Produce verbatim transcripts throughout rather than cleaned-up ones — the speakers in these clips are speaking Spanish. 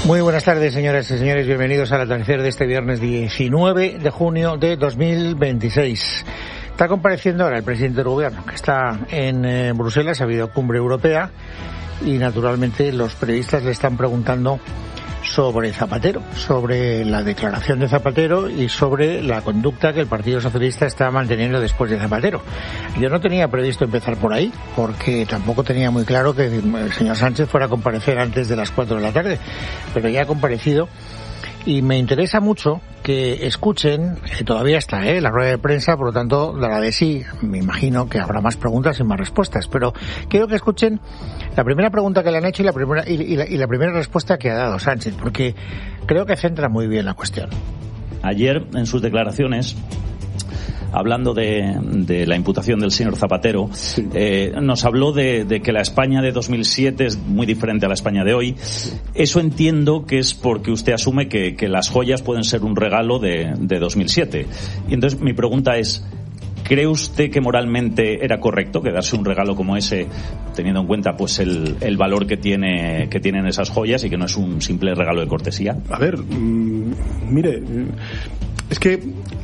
Muy buenas tardes, señoras y señores. Bienvenidos al atardecer de este viernes diecinueve de junio de dos mil veintiséis. Está compareciendo ahora el presidente del gobierno, que está en eh, Bruselas. Ha habido cumbre europea y, naturalmente, los periodistas le están preguntando sobre Zapatero, sobre la declaración de Zapatero y sobre la conducta que el Partido Socialista está manteniendo después de Zapatero. Yo no tenía previsto empezar por ahí, porque tampoco tenía muy claro que el señor Sánchez fuera a comparecer antes de las cuatro de la tarde, pero ya ha comparecido. Y me interesa mucho que escuchen, que todavía está ¿eh? la rueda de prensa, por lo tanto dará de sí. Me imagino que habrá más preguntas y más respuestas, pero quiero que escuchen la primera pregunta que le han hecho y la primera y, y, la, y la primera respuesta que ha dado Sánchez, porque creo que centra muy bien la cuestión. Ayer, en sus declaraciones, hablando de, de la imputación del señor Zapatero, sí. eh, nos habló de, de que la España de dos mil siete es muy diferente a la España de hoy. Eso entiendo que es porque usted asume que, que las joyas pueden ser un regalo de, de dos mil siete. Y entonces mi pregunta es, ¿cree usted que moralmente era correcto quedarse un regalo como ese, teniendo en cuenta pues el, el valor que tiene que tienen esas joyas y que no es un simple regalo de cortesía? A ver, mmm, mire, es que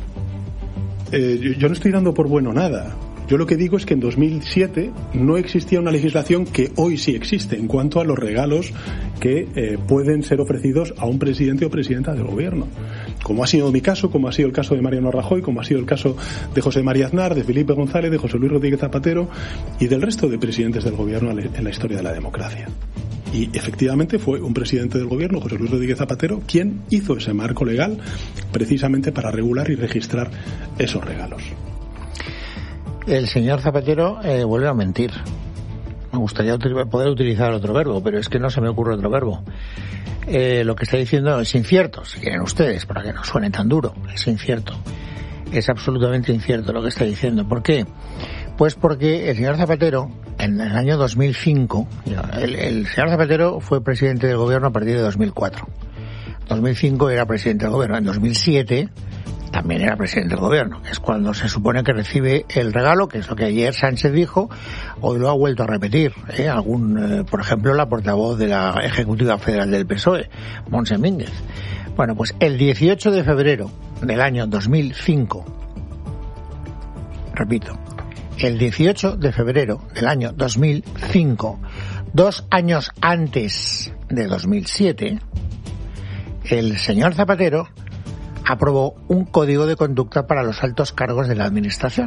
Eh, yo no estoy dando por bueno nada. Yo lo que digo es que en dos mil siete no existía una legislación que hoy sí existe en cuanto a los regalos que eh, pueden ser ofrecidos a un presidente o presidenta del gobierno. Como ha sido mi caso, como ha sido el caso de Mariano Rajoy, como ha sido el caso de José María Aznar, de Felipe González, de José Luis Rodríguez Zapatero y del resto de presidentes del gobierno en la historia de la democracia. Y efectivamente fue un presidente del gobierno, José Luis Rodríguez Zapatero, quien hizo ese marco legal precisamente para regular y registrar esos regalos. El señor Zapatero eh, vuelve a mentir. Me gustaría util- poder utilizar otro verbo, pero es que no se me ocurre otro verbo. Eh, lo que está diciendo es incierto, si quieren ustedes, para que no suene tan duro. Es incierto. Es absolutamente incierto lo que está diciendo. ¿Por qué? Pues porque el señor Zapatero, en el año dos mil cinco, el, el señor Zapatero fue presidente del gobierno a partir de dos mil cuatro. En dos mil cinco era presidente del gobierno. En dos mil siete también era presidente del gobierno, que es cuando se supone que recibe el regalo, que es lo que ayer Sánchez dijo, hoy lo ha vuelto a repetir. ¿eh? Algún, eh, por ejemplo, la portavoz de la Ejecutiva Federal del P S O E, Montse Mínguez. Bueno, pues el dieciocho de febrero del año dos mil cinco, repito, el dieciocho de febrero del año dos mil cinco, dos años antes de dos mil siete, el señor Zapatero aprobó un código de conducta para los altos cargos de la administración.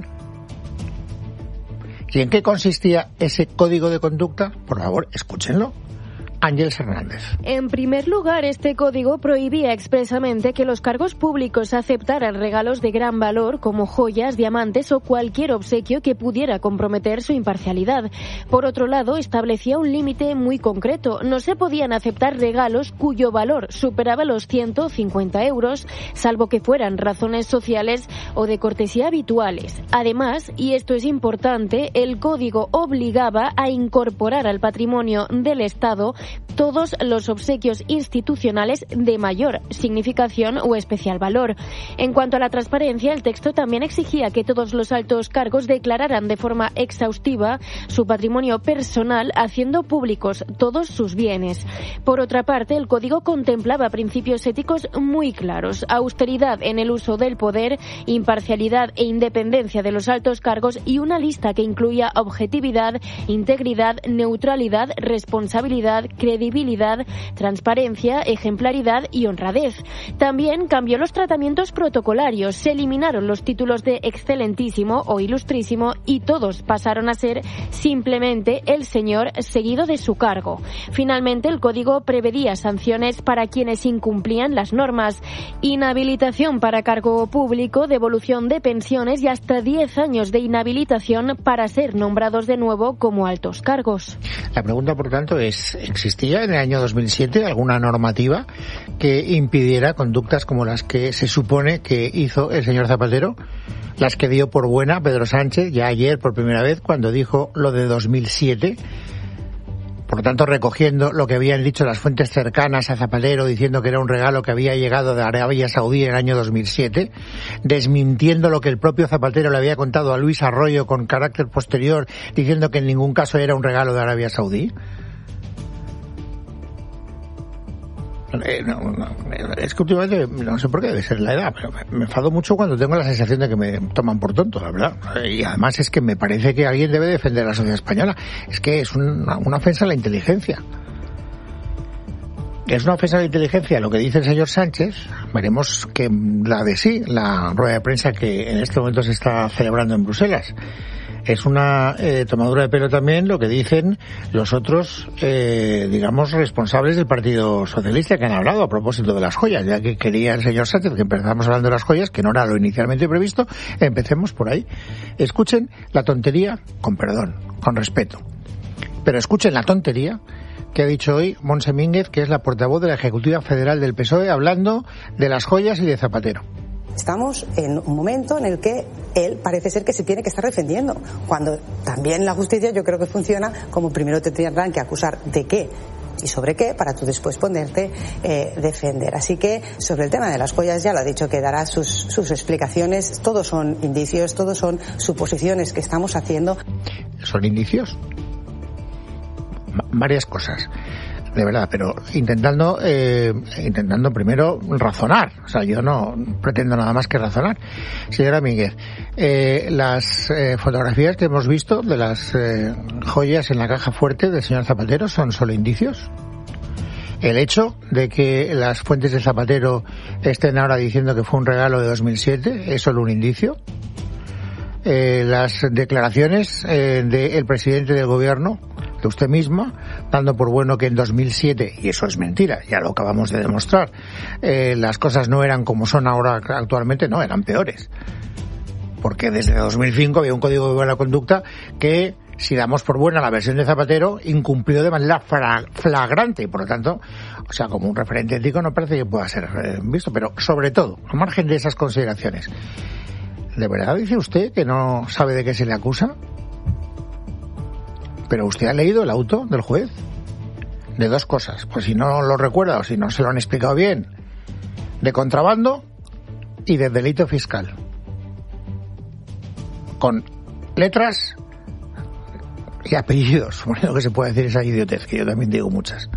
¿Y en qué consistía ese código de conducta? Por favor, escúchenlo. Ángeles Hernández. En primer lugar, este código prohibía expresamente que los cargos públicos aceptaran regalos de gran valor como joyas, diamantes o cualquier obsequio que pudiera comprometer su imparcialidad. Por otro lado, establecía un límite muy concreto. No se podían aceptar regalos cuyo valor superaba los ciento cincuenta euros, salvo que fueran razones sociales o de cortesía habituales. Además, y esto es importante, el código obligaba a incorporar al patrimonio del Estado todos los obsequios institucionales de mayor significación o especial valor. En cuanto a la transparencia, el texto también exigía que todos los altos cargos declararan de forma exhaustiva su patrimonio personal, haciendo públicos todos sus bienes. Por otra parte, el código contemplaba principios éticos muy claros: austeridad en el uso del poder, imparcialidad e independencia de los altos cargos y una lista que incluía objetividad, integridad, neutralidad, responsabilidad, credibilidad, transparencia, ejemplaridad y honradez. También cambió los tratamientos protocolarios, se eliminaron los títulos de excelentísimo o ilustrísimo y todos pasaron a ser simplemente el señor seguido de su cargo. Finalmente, el código prevedía sanciones para quienes incumplían las normas: inhabilitación para cargo público, devolución de pensiones y hasta diez años de inhabilitación para ser nombrados de nuevo como altos cargos. La pregunta, por tanto, es: ¿existía en el año dos mil siete alguna normativa que impidiera conductas como las que se supone que hizo el señor Zapatero? Las que dio por buena Pedro Sánchez ya ayer por primera vez cuando dijo lo de dos mil siete. Por lo tanto, recogiendo lo que habían dicho las fuentes cercanas a Zapatero, diciendo que era un regalo que había llegado de Arabia Saudí en el año dos mil siete, desmintiendo lo que el propio Zapatero le había contado a Luis Arroyo con carácter posterior, diciendo que en ningún caso era un regalo de Arabia Saudí. Eh, no, no, es que últimamente, no sé por qué, debe ser la edad, pero me, me enfado mucho cuando tengo la sensación de que me toman por tonto, la verdad. Y además es que me parece que alguien debe defender a la sociedad española. Es que es una, una ofensa a la inteligencia. Es una ofensa a la inteligencia lo que dice el señor Sánchez. Veremos que la de sí, la rueda de prensa que en este momento se está celebrando en Bruselas. Es una eh, tomadura de pelo también lo que dicen los otros, eh, digamos, responsables del Partido Socialista que han hablado a propósito de las joyas, ya que quería el señor Sánchez que empezamos hablando de las joyas, que no era lo inicialmente previsto. Empecemos por ahí. Escuchen la tontería, con perdón, con respeto, pero escuchen la tontería que ha dicho hoy Montse Mínguez, que es la portavoz de la Ejecutiva Federal del P S O E, hablando de las joyas y de Zapatero. Estamos en un momento en el que él parece ser que se tiene que estar defendiendo, cuando también la justicia yo creo que funciona como primero te tendrán que acusar de qué y sobre qué para tú después ponerte eh, defender. Así que sobre el tema de las joyas ya lo ha dicho que dará sus, sus explicaciones. Todos son indicios, todos son suposiciones que estamos haciendo. ¿Son indicios? Varias cosas, de verdad, pero intentando eh, intentando primero razonar. O sea, yo no pretendo nada más que razonar. Señora Mínguez, eh, las eh, fotografías que hemos visto de las eh, joyas en la caja fuerte del señor Zapatero son solo indicios. El hecho de que las fuentes de Zapatero estén ahora diciendo que fue un regalo de dos mil siete es solo un indicio. Eh, las declaraciones eh, del presidente del gobierno, de usted misma, dando por bueno que en dos mil siete, y eso es mentira, ya lo acabamos de demostrar, eh, las cosas no eran como son ahora actualmente, no, eran peores. Porque desde dos mil cinco había un código de buena conducta que, si damos por buena la versión de Zapatero, incumplió de manera flagrante y por lo tanto, o sea, como un referente ético no parece que pueda ser eh, visto, pero sobre todo, al margen de esas consideraciones, ¿de verdad dice usted que no sabe de qué se le acusa? ¿Pero usted ha leído el auto del juez? De dos cosas, pues si no lo recuerda o si no se lo han explicado bien, de contrabando y de delito fiscal. Con letras y apellidos, suponiendo que se puede decir esa idiotez, que yo también digo muchas.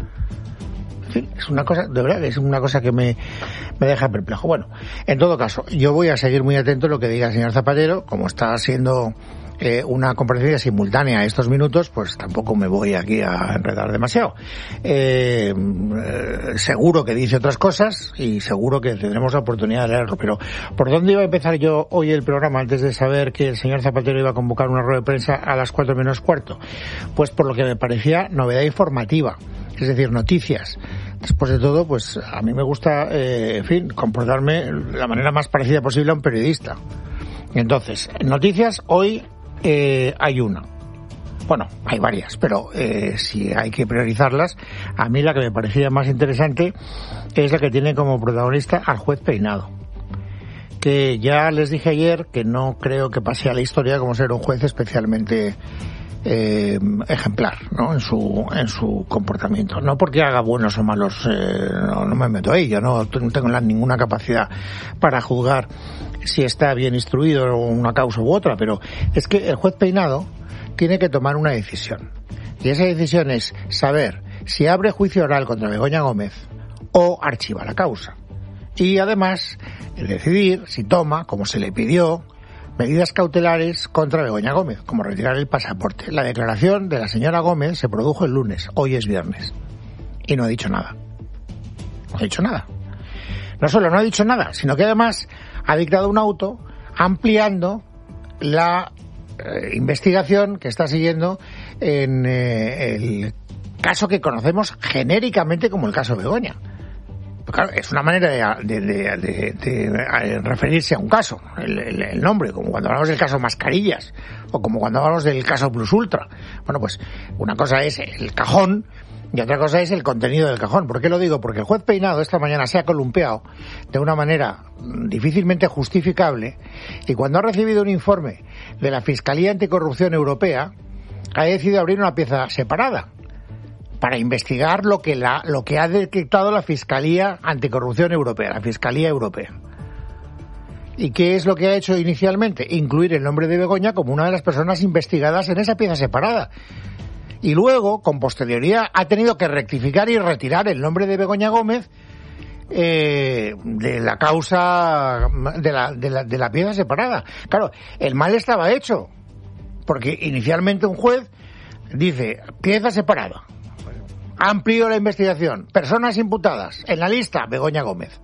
En fin, es una cosa, de verdad, es una cosa que me, me deja perplejo. Bueno, en todo caso, yo voy a seguir muy atento a lo que diga el señor Zapatero, como está siendo eh, una comparecencia simultánea a estos minutos, pues tampoco me voy aquí a enredar demasiado. Eh, eh, seguro que dice otras cosas y seguro que tendremos la oportunidad de leerlo, pero ¿por dónde iba a empezar yo hoy el programa antes de saber que el señor Zapatero iba a convocar una rueda de prensa a las cuatro menos cuarto? Pues por lo que me parecía novedad informativa, es decir, noticias. Después de todo, pues a mí me gusta, eh, en fin, comportarme de la manera más parecida posible a un periodista. Entonces, noticias, hoy eh, hay una. Bueno, hay varias, pero eh, si hay que priorizarlas, a mí la que me parecía más interesante es la que tiene como protagonista al juez Peinado, que ya les dije ayer que no creo que pase a la historia como ser un juez especialmente Eh, ejemplar, ¿no? En su en su comportamiento, no porque haga buenos o malos, eh, no, no me meto ahí, yo no, no tengo la, ninguna capacidad para juzgar si está bien instruido una causa u otra, pero es que el juez Peinado tiene que tomar una decisión y esa decisión es saber si abre juicio oral contra Begoña Gómez o archiva la causa y además decidir si toma, como se le pidió, medidas cautelares contra Begoña Gómez, como retirar el pasaporte. La declaración de la señora Gómez se produjo el lunes, hoy es viernes, y no ha dicho nada. No ha dicho nada. No solo no ha dicho nada, sino que además ha dictado un auto ampliando la eh, investigación que está siguiendo en eh, el caso que conocemos genéricamente como el caso Begoña. Claro, es una manera de, de, de, de, de referirse a un caso, el, el, el nombre, como cuando hablamos del caso Mascarillas, o como cuando hablamos del caso Plus Ultra. Bueno, pues una cosa es el cajón y otra cosa es el contenido del cajón. ¿Por qué lo digo? Porque el juez Peinado esta mañana se ha columpiado de una manera difícilmente justificable y cuando ha recibido un informe de la Fiscalía Anticorrupción Europea, ha decidido abrir una pieza separada para investigar lo que la lo que ha detectado la Fiscalía Anticorrupción Europea, la Fiscalía Europea. ¿Y qué es lo que ha hecho inicialmente? Incluir el nombre de Begoña como una de las personas investigadas en esa pieza separada. Y luego, con posterioridad, ha tenido que rectificar y retirar el nombre de Begoña Gómez eh, de la causa de la, de la, de la pieza separada. Claro, el mal estaba hecho, porque inicialmente un juez dice, pieza separada, amplio la investigación, personas imputadas, en la lista, Begoña Gómez.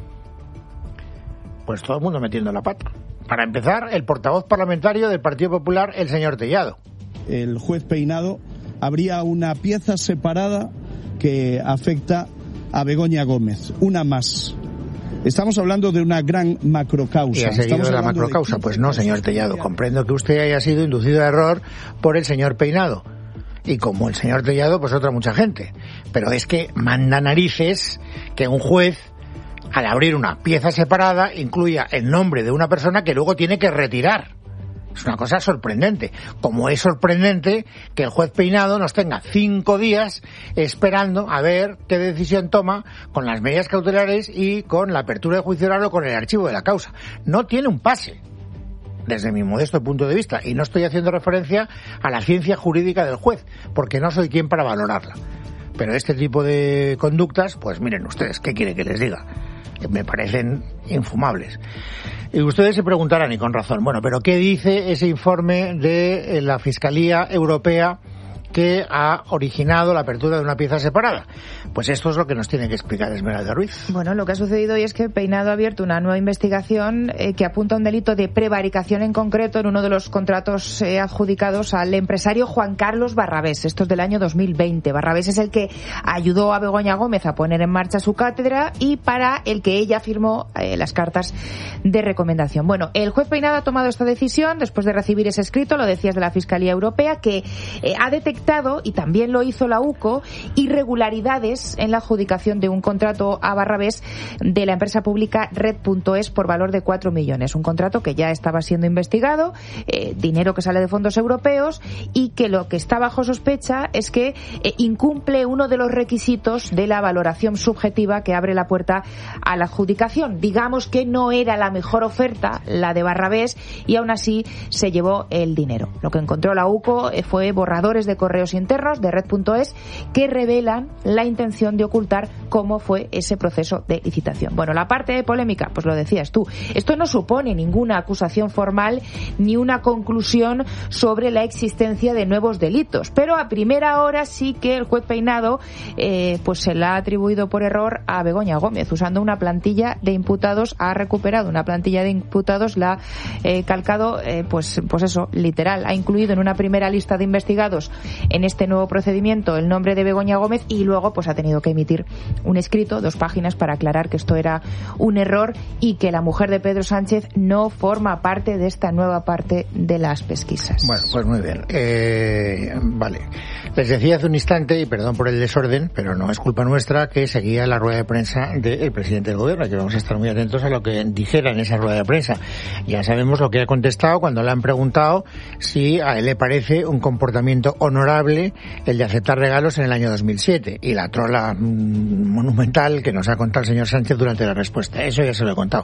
Pues todo el mundo metiendo la pata. Para empezar, el portavoz parlamentario del Partido Popular, el señor Tellado. El juez Peinado habría una pieza separada que afecta a Begoña Gómez, una más. Estamos hablando de una gran macrocausa. ¿Y ha seguido de la macrocausa? Pues no, señor Tellado. Comprendo que usted haya sido inducido a error por el señor Peinado. Y como el señor Tellado, pues otra mucha gente. Pero es que manda narices que un juez, al abrir una pieza separada, incluya el nombre de una persona que luego tiene que retirar. Es una cosa sorprendente. Como es sorprendente que el juez Peinado nos tenga cinco días esperando a ver qué decisión toma con las medidas cautelares y con la apertura de juicio oral o con el archivo de la causa. No tiene un pase, desde mi modesto punto de vista. Y no estoy haciendo referencia a la ciencia jurídica del juez, porque no soy quien para valorarla. Pero este tipo de conductas, pues miren ustedes, ¿qué quiere que les diga? Me parecen infumables. Y ustedes se preguntarán, y con razón, bueno, pero ¿qué dice ese informe de la Fiscalía Europea que ha originado la apertura de una pieza separada? Pues esto es lo que nos tiene que explicar Esmeralda Ruiz. Bueno, lo que ha sucedido hoy es que Peinado ha abierto una nueva investigación eh, que apunta a un delito de prevaricación en concreto en uno de los contratos eh, adjudicados al empresario Juan Carlos Barrabés. Esto es del año dos mil veinte. Barrabés es el que ayudó a Begoña Gómez a poner en marcha su cátedra y para el que ella firmó eh, las cartas de recomendación. Bueno, el juez Peinado ha tomado esta decisión después de recibir ese escrito, lo decías, de la Fiscalía Europea, que eh, ha detectado, y también lo hizo la U C O, irregularidades en la adjudicación de un contrato a Barrabés de la empresa pública Red punto es por valor de cuatro millones. Un contrato que ya estaba siendo investigado, eh, dinero que sale de fondos europeos y que lo que está bajo sospecha es que eh, incumple uno de los requisitos de la valoración subjetiva que abre la puerta a la adjudicación. Digamos que no era la mejor oferta la de Barrabés y aún así se llevó el dinero. Lo que encontró la U C O eh, fue borradores de correos internos de Red punto es que revelan la intención de ocultar cómo fue ese proceso de licitación. Bueno, la parte de polémica, pues lo decías tú, esto no supone ninguna acusación formal ni una conclusión sobre la existencia de nuevos delitos, pero a primera hora sí que el juez Peinado eh, pues se la ha atribuido por error a Begoña Gómez, usando una plantilla de imputados, ha recuperado una plantilla de imputados, la ha eh, calcado, eh, pues, pues eso, literal, ha incluido en una primera lista de investigados en este nuevo procedimiento el nombre de Begoña Gómez y luego pues ha tenido que emitir un escrito, dos páginas, para aclarar que esto era un error y que la mujer de Pedro Sánchez no forma parte de esta nueva parte de las pesquisas. Bueno, pues muy bien. Eh, vale. Les decía hace un instante, y perdón por el desorden, pero no es culpa nuestra, que seguía la rueda de prensa del presidente del gobierno, y que vamos a estar muy atentos a lo que dijera en esa rueda de prensa. Ya sabemos lo que ha contestado cuando le han preguntado si a él le parece un comportamiento honorable el de aceptar regalos en el año dos mil siete, y la trola mmm, monumental que nos ha contado el señor Sánchez durante la respuesta. Eso ya se lo he contado.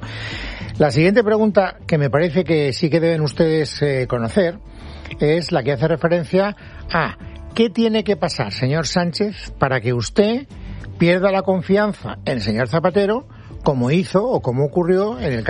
La siguiente pregunta, que me parece que sí que deben ustedes eh, conocer, es la que hace referencia a ¿qué tiene que pasar, señor Sánchez, para que usted pierda la confianza en el señor Zapatero, como hizo o como ocurrió en el caso